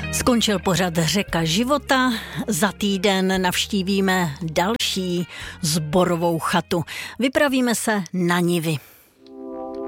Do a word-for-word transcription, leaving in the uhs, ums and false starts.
Skončil pořad Řeka života, za týden navštívíme další sborovou chatu. Vypravíme se na nivy.